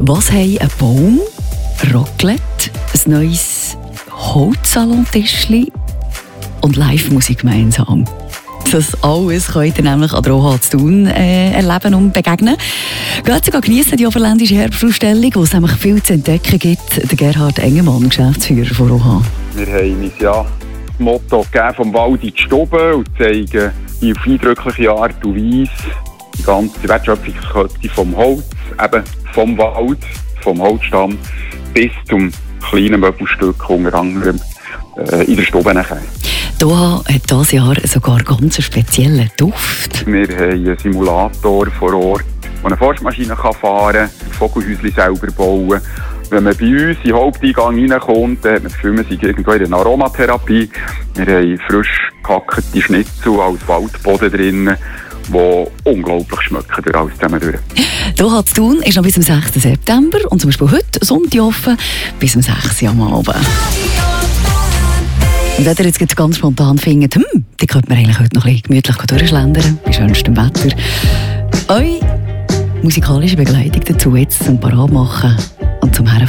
Was haben ein Baum, Raclette, ein neues Holzsalontischli und Live-Musik gemeinsam? Das alles könnt ihr nämlich an der OH zu Thun erleben und begegnen. Geht sogar geniessen die oberländische Herbstausstellung, wo es nämlich viel zu entdecken gibt. Der Gerhard Engemann, Geschäftsführer von OH. Wir haben uns das Motto gegeben, vom Wald in die Stube und zeigen auf eindrückliche Art und Weise die ganze Wertschöpfungskette vom Holz, eben vom Wald, vom Holzstamm bis zum kleinen Möbelstück, unter anderem in der Stube nachher. OH hat dieses Jahr sogar ganz einen speziellen Duft. Wir haben einen Simulator vor Ort, der eine Forstmaschine fahren kann, Vogelhäuschen selber bauen. Wenn man bei uns in den Haupteingang reinkommt, dann hat man das Gefühl, man sei irgendwo in einer Aromatherapie. Wir haben frisch gehackte Schnitzel als Waldboden drin, die unglaublich schmecken durch alles zusammen durch. Die OH zu Thun ist noch bis zum 6. September und zum Beispiel heute Sonntag offen bis zum 6. am Abend. Und wenn ihr jetzt ganz spontan findet, die könnte man eigentlich heute noch ein bisschen gemütlich durchschlendern, bei schönstem Wetter. Eure musikalische Begleitung dazu jetzt zum Parat machen und zum Herfahren.